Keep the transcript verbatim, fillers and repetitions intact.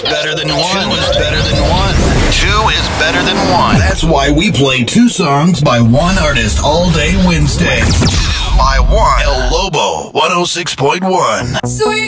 better than one. Two is better than one. Two is better than one. That's why we play two songs by one artist all day Wednesday. By one. El Lobo, one oh six point one. Sweet.